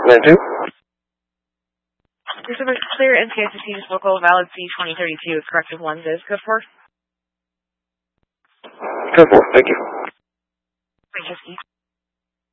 92. Your service is clear. NCICC is local valid C2032 is corrective 1 is code 4. Code 4, thank you. Thank you.